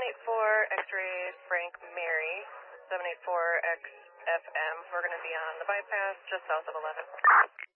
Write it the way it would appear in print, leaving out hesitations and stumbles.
784 X-ray Frank Mary, 784 XFM. We're going to be on the bypass just south of 11.